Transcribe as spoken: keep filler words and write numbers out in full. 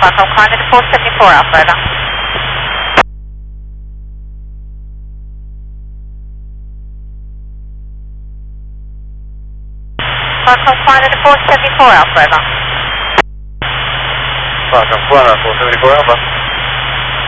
Welcome, climb to four seventy-four Alpha, over. Welcome, climb to four seventy-four Alpha, over. Welcome, four seventy-four Alpha.